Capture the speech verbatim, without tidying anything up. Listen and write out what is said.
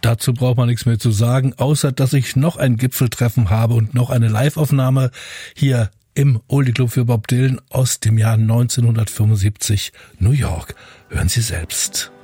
Dazu braucht man nichts mehr zu sagen, außer dass ich noch ein Gipfeltreffen habe und noch eine Live-Aufnahme hier im Oldie Club für Bob Dylan aus dem Jahr neunzehnhundertfünfundsiebzig, New York. Hören Sie selbst.